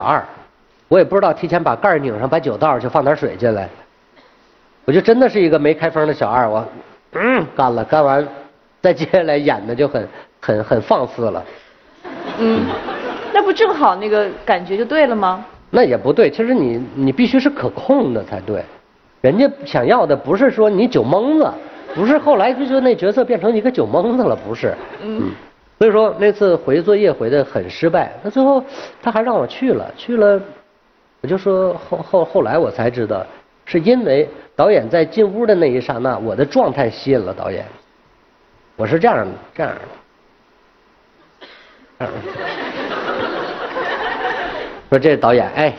二，我也不知道提前把盖拧上，把酒倒上去，放点水进来。我就真的是一个没开封的小二，我干了，干完再接下来演的就很放肆了。 那不正好那个感觉就对了吗？ 那也不对，其实你必须是可控的才对。人家想要的不是说你酒蒙子，不是后来就那角色变成一个酒蒙子了，不是。所以说那次回作业回的很失败，那最后他还让我去了，我就说后来我才知道，是因为导演在进屋的那一刹那，我的状态吸引了导演。我是这样的。说这导演，哎，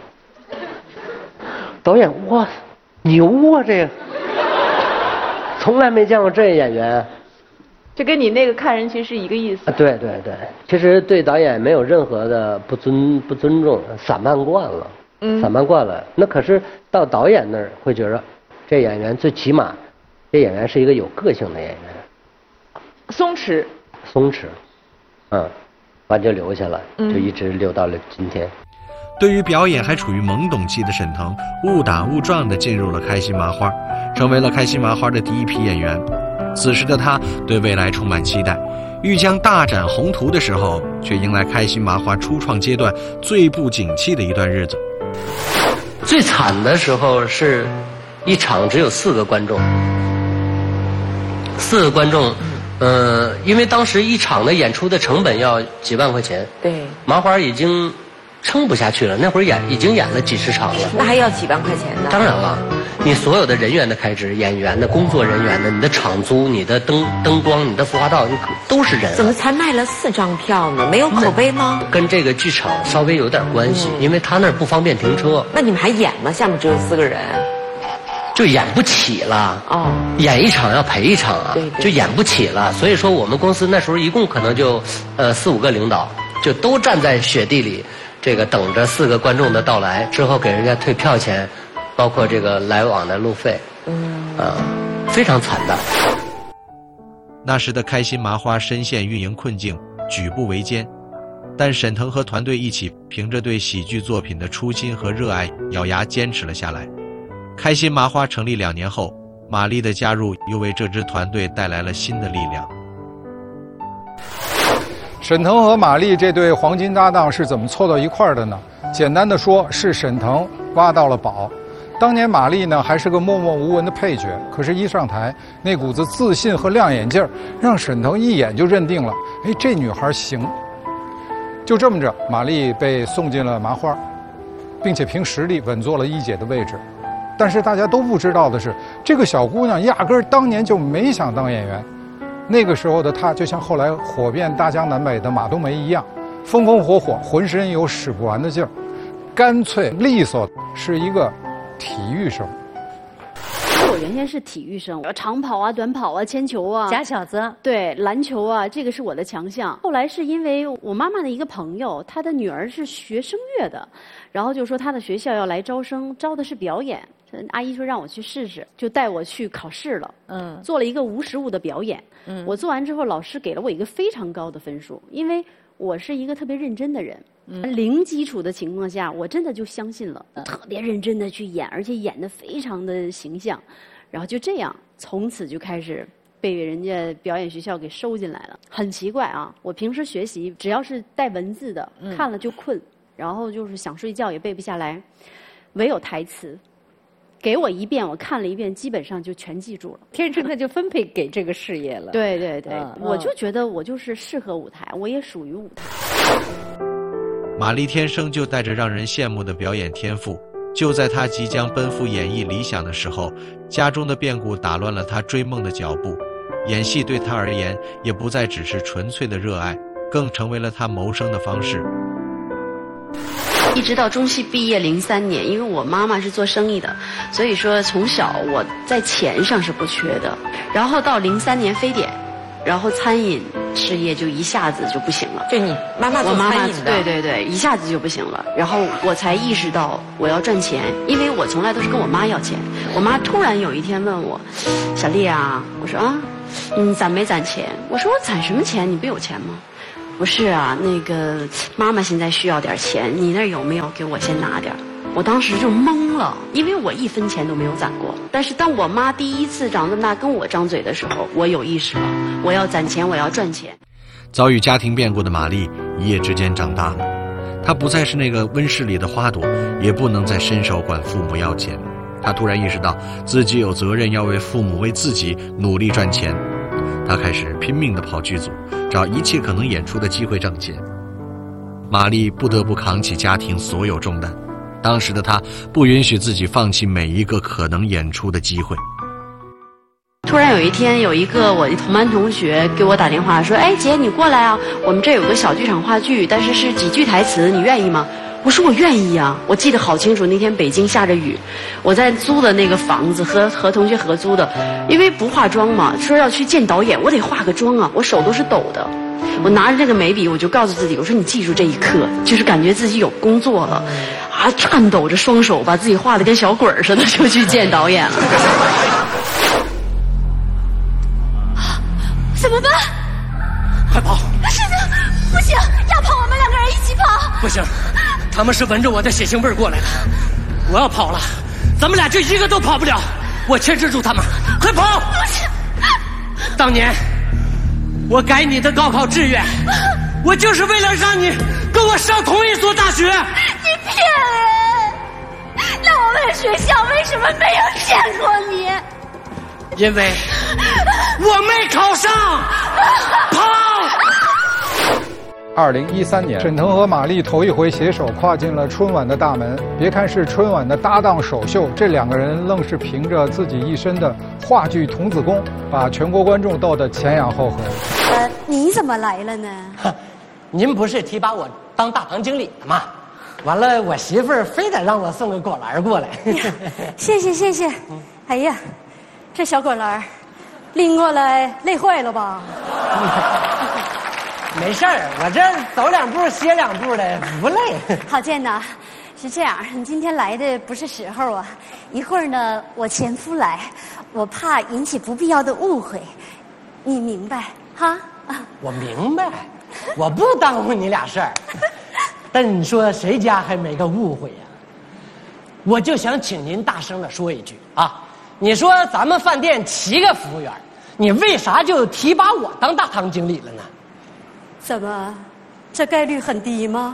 导演，哇，牛啊，这个从来没见过这演员。 这跟你那个看人其实是一个意思。 对，其实对导演没有任何的不尊重，散漫惯了。那可是到导演那儿会觉得，这演员最起码，这演员是一个有个性的演员。 松弛， 完就留下了，就一直留到了今天。 对于表演还处于懵懂期的沈腾，误打误撞地进入了开心麻花，成为了开心麻花的第一批演员。此时的他对未来充满期待，欲将大展宏图的时候，却迎来开心麻花初创阶段最不景气的一段日子。 最惨的时候是一场只有4个观众，4个观众，因为当时一场的演出的成本要几万块钱， 对， 麻花已经撑不下去了，那会儿已经演了几十场了， 那还要几万块钱呢？ 当然了，你所有的人员的开支、演员的工作人员的、你的场租、你的灯光、你的服化道，都是人。 怎么才卖了4张票呢？没有口碑吗？ 跟这个剧场稍微有点关系，因为他那儿不方便停车。 那你们还演吗？下面只有4个人。 就演不起了演一场要赔一场啊，就演不起了。所以说我们公司那时候一共可能就4、5个领导，就都站在雪地里，这个等着4个观众的到来，之后给人家退票钱，包括这个来往的路费，非常惨的。 那时的开心麻花深陷运营困境，举步维艰，但沈腾和团队一起凭着对喜剧作品的初心和热爱，咬牙坚持了下来。开心麻花成立2年后，马丽的加入又为这支团队带来了新的力量。 沈腾和马丽这对黄金搭档是怎么凑到一块儿的呢？简单的说，是沈腾挖到了宝。当年马丽呢还是个默默无闻的配角，可是一上台，那股子自信和亮眼劲儿，让沈腾一眼就认定了，哎，这女孩行。就这么着，马丽被送进了麻花，并且凭实力稳坐了一姐的位置。但是大家都不知道的是，这个小姑娘压根儿当年就没想当演员。那个时候的她，就像后来火遍大江南北的马冬梅一样，风风火火，浑身有使不完的劲儿，干脆利索，是一个体育生。 我原先是体育生，长跑啊、短跑啊、铅球啊、 假小子， 对，篮球啊，这个是我的强项。后来是因为我妈妈的一个朋友，她的女儿是学声乐的，然后就说她的学校要来招生，招的是表演。阿姨说让我去试试，就带我去考试了。做了一个无实物的表演。我做完之后，老师给了我一个非常高的分数，因为我是一个特别认真的人。零基础的情况下，我真的就相信了，特别认真的去演，而且演得非常的形象。然后就这样，从此就开始被人家表演学校给收进来了。很奇怪啊，我平时学习只要是带文字的，看了就困，然后就是想睡觉也背不下来，唯有台词。给我一遍，我看了一遍，基本上就全记住了。 天生的就分配给这个事业了。 对对对，我就觉得我就是适合舞台，我也属于舞台。 马丽天生就带着让人羡慕的表演天赋，就在她即将奔赴演艺理想的时候，家中的变故打乱了她追梦的脚步。演戏对她而言，也不再只是纯粹的热爱，更成为了她谋生的方式。 一直到中戏毕业03年，因为我妈妈是做生意的，所以说从小我在钱上是不缺的。然后到03年非典，然后餐饮事业就一下子就不行了。 就你妈妈做餐饮的？ 对对对，一下子就不行了。然后我才意识到我要赚钱，因为我从来都是跟我妈要钱。我妈突然有一天问我：“小丽啊，我说啊，你攒没攒钱？”我说：“我攒什么钱？你不有钱吗？” 不是啊，那个妈妈现在需要点钱，你那儿有没有？给我先拿点。我当时就懵了，因为我1分钱都没有攒过。但是当我妈第一次长这么大跟我张嘴的时候，我有意识了，我要攒钱，我要赚钱。 遭遇家庭变故的玛丽一夜之间长大了，她不再是那个温室里的花朵，也不能再伸手管父母要钱。她突然意识到自己有责任要为父母为自己努力赚钱。她开始拼命地跑剧组，找一切可能演出的机会挣钱。玛丽不得不扛起家庭所有重担，当时的她不允许自己放弃每一个可能演出的机会。 突然有一天，有一个我的同班同学给我打电话说：“哎，姐，你过来啊，我们这有个小剧场话剧，但是是几句台词，你愿意吗？”我说我愿意啊，我记得好清楚，那天北京下着雨，我在租的那个房子和同学合租的，因为不化妆嘛，说要去见导演，我得化个妆啊，我手都是抖的。我拿着这个眉笔，我就告诉自己，我说你记住这一刻，就是感觉自己有工作了，啊，颤抖着双手把自己画得跟小鬼儿似的，就去见导演了。怎么办？ 快跑！ 是的，不行，要跑我们2个人一起跑。 不行，他们是闻着我的血腥味儿过来的，我要跑了，咱们俩就一个都跑不了。我牵制住他们，快跑！不是，当年我改你的高考志愿，我就是为了让你跟我上同一所大学。 你骗人！那我们学校为什么没有见过你？ 因为我没考上。跑 ！2013年，沈腾和马丽头一回携手跨进了春晚的大门。别看是春晚的搭档首秀，这2个人愣是凭着自己一身的话剧童子功，把全国观众逗得前仰后合。 你怎么来了呢？ 您不是提拔我当大堂经理的吗？完了，我媳妇儿非得让我送个果篮过来。 谢谢。哎呀，这小果篮拎过来累坏了吧？ 没事儿，我这走2步歇2步的，不累。 郝建呐，是这样，你今天来的不是时候啊。一会儿呢，我前夫来，我怕引起不必要的误会，你明白哈？ 我明白，我不耽误你俩事儿。但你说谁家还没个误会呀？我就想请您大声的说一句啊，你说咱们饭店7个服务员，你为啥就提拔我当大堂经理了呢？ 怎么，这概率很低吗？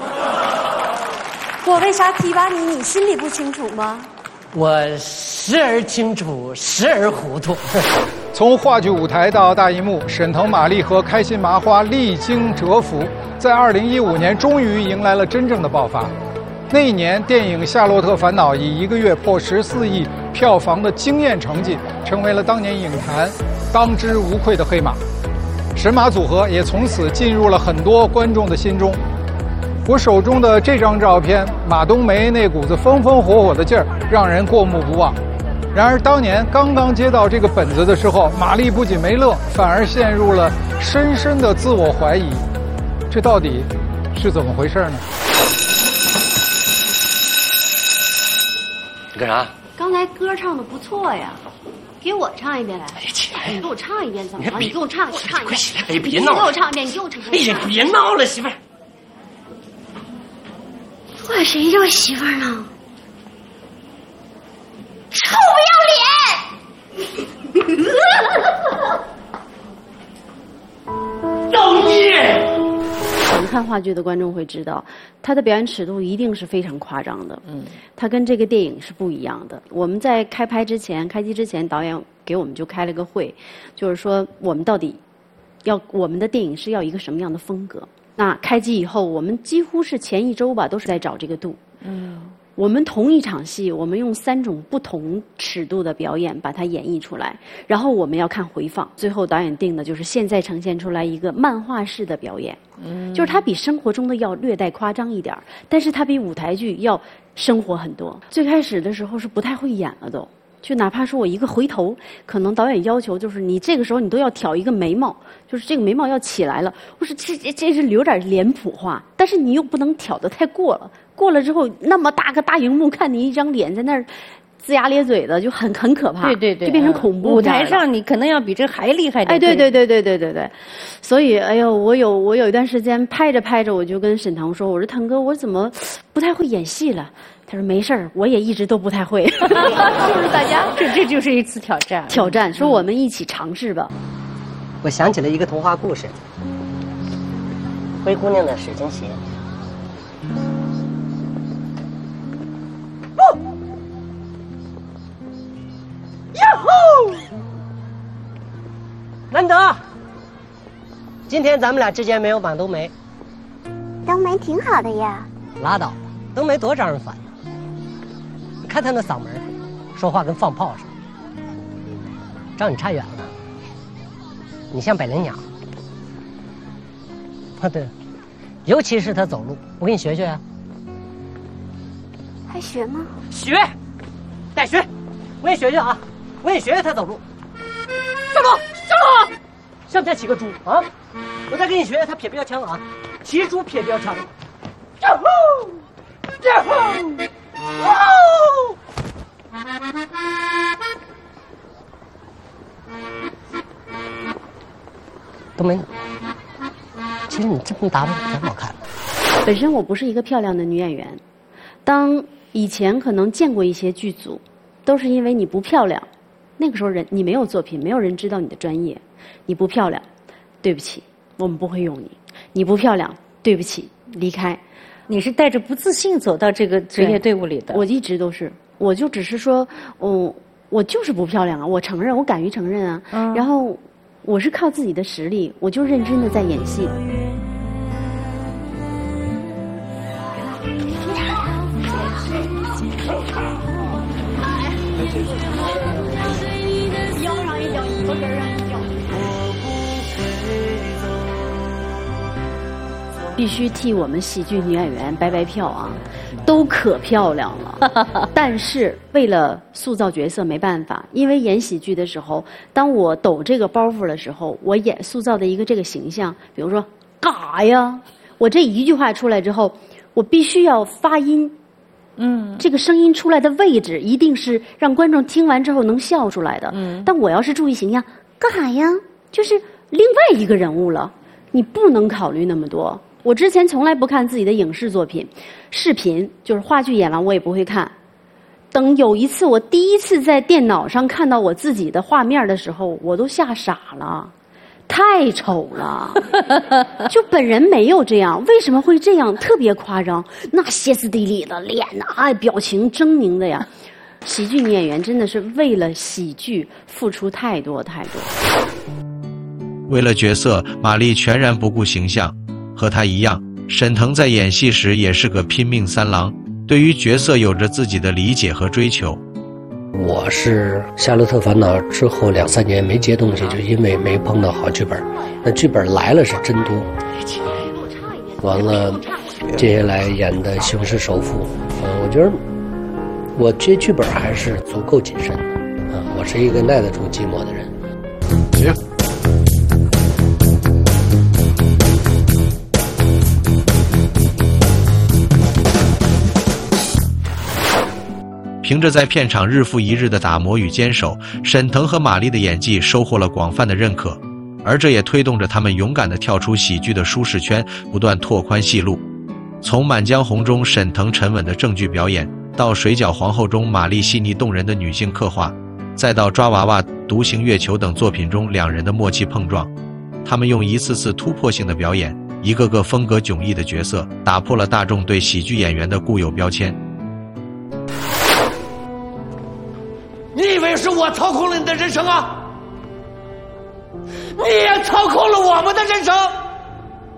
我为啥提拔你，你心里不清楚吗？ 我时而清楚，时而糊涂。 从话剧舞台到大荧幕，沈腾、马丽和开心麻花历经蛰伏，在2015年终于迎来了真正的爆发。那一年，电影《夏洛特烦恼》以1个月破14亿票房的惊艳成绩，成为了当年影坛当之无愧的黑马。神马组合也从此进入了很多观众的心中。我手中的这张照片，马冬梅那股子风风火火的劲儿，让人过目不忘。然而当年刚刚接到这个本子的时候，马丽不仅没乐，反而陷入了深深的自我怀疑。这到底是怎么回事呢？ 你干啥？ 刚才歌唱的不错呀，给我唱一遍来。你给我唱一遍怎么了？你给我唱一遍。 快起来！哎，别闹了！ 你给我唱一遍，你给我唱一遍。 哎呀，别闹了，媳妇儿。 我谁叫媳妇儿呢？臭不要脸！ 造孽！ 常看话剧的观众会知道，他的表演尺度一定是非常夸张的。他跟这个电影是不一样的。我们在开机之前，导演给我们就开了个会，就是说我们到底我们的电影是要一个什么样的风格。那开机以后，我们几乎是前1周吧，都是在找这个度。我们同一场戏，我们用3种不同尺度的表演把它演绎出来，然后我们要看回放。最后导演定的就是现在呈现出来一个漫画式的表演，就是它比生活中的要略带夸张一点，但是它比舞台剧要生活很多。最开始的时候是不太会演了都。就哪怕说我一个回头，可能导演要求就是你这个时候你都要挑一个眉毛，就是这个眉毛要起来了。我说这是有点脸谱化，但是你又不能挑得太过了。过了之后，那么大个大荧幕看你一张脸在那儿龇牙咧嘴的，就很可怕。 对对对， 就变成恐怖舞台上你可能要比这还厉害点。 哎，对。所以，哎呦，我有一段时间拍着，我就跟沈腾说：“我说腾哥，我怎么不太会演戏了？”他说：“没事儿，我也一直都不太会。”是不是大家？ 这就是一次挑战。 挑战，说我们一起尝试吧。 我想起了一个童话故事，《灰姑娘的水晶鞋》。呀呼！难得，今天咱们俩之间没有绑冬梅。 冬梅挺好的呀。 拉倒吧，冬梅多招人烦。你看她那嗓门，说话跟放炮似的。照你差远了，你像百灵鸟。啊，对了，尤其是她走路，我给你学学啊。 还学吗？ 学，带学，我给你学学啊。我也学学他走路，上路，向前骑个猪啊！我再给你学学他撇标枪啊，骑猪撇标枪。呀呼，呀呼，哇哦！都没呢。其实你这么打扮挺好看的。 本身我不是一个漂亮的女演员，当以前可能见过一些剧组，都是因为你不漂亮。那个时候你没有作品，没有人知道你的专业，你不漂亮，对不起，我们不会用你。你不漂亮，对不起，离开。 你是带着不自信走到这个职业队伍里的？ 我一直都是，我就只是说，我就是不漂亮啊，我承认，我敢于承认啊。然后我是靠自己的实力，我就认真的在演戏。腰上一脚，尾巴根上一脚。必须替我们喜剧女演员白票啊，都可漂亮了。但是为了塑造角色没办法，因为演喜剧的时候，当我抖这个包袱的时候，我塑造的一个这个形象，比如说干啥呀，我这一句话出来之后，我必须要发音。这个声音出来的位置一定是让观众听完之后能笑出来的。但我要是注意形象，干啥呀？就是另外一个人物了，你不能考虑那么多。我之前从来不看自己的影视作品，视频就是话剧演完我也不会看。等有一次我第一次在电脑上看到我自己的画面的时候，我都吓傻了。太丑了，就本人没有这样，为什么会这样？特别夸张，那歇斯底里的脸啊，表情狰狞的呀。喜剧女演员真的是为了喜剧付出太多太多。 为了角色，马丽全然不顾形象。和她一样，沈腾在演戏时也是个拼命三郎，对于角色有着自己的理解和追求。 我是《夏洛特烦恼》之后2、3年没接东西，就因为没碰到好剧本。那剧本来了是真多，完了，接下来演的《西红柿首富》，我觉得我接剧本还是足够谨慎的。我是一个耐得住寂寞的人。 行。 凭着在片场日复一日的打磨与坚守，沈腾和马丽的演技收获了广泛的认可，而这也推动着他们勇敢地跳出喜剧的舒适圈，不断拓宽戏路。从《满江红》中沈腾沉稳的正剧表演，到《水饺皇后》中马丽细腻动人的女性刻画，再到《抓娃娃》《独行月球》等作品中两人的默契碰撞，他们用一次次突破性的表演，一个个风格迥异的角色，打破了大众对喜剧演员的固有标签。 你以为是我操控了你的人生啊？你也操控了我们的人生。